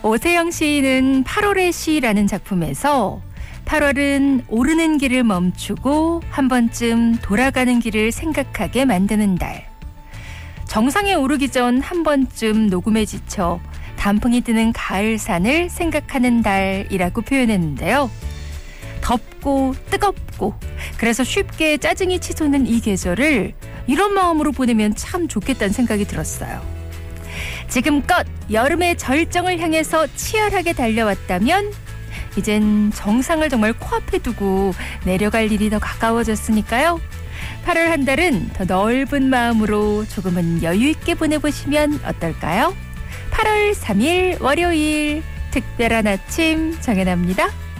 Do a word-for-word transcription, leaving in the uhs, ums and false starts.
오세영 시인은 팔월의 시라는 작품에서 팔월은 오르는 길을 멈추고 한 번쯤 돌아가는 길을 생각하게 만드는 달. 정상에 오르기 전 한 번쯤 녹음에 지쳐 단풍이 뜨는 가을산을 생각하는 달이라고 표현했는데요. 덥고 뜨겁고 그래서 쉽게 짜증이 치솟는 이 계절을 이런 마음으로 보내면 참 좋겠다는 생각이 들었어요. 지금껏 여름의 절정을 향해서 치열하게 달려왔다면 이젠 정상을 정말 코앞에 두고 내려갈 일이 더 가까워졌으니까요. 팔월 한 달은 더 넓은 마음으로 조금은 여유 있게 보내보시면 어떨까요? 팔월 삼일 월요일 특별한 아침 정연아입니다.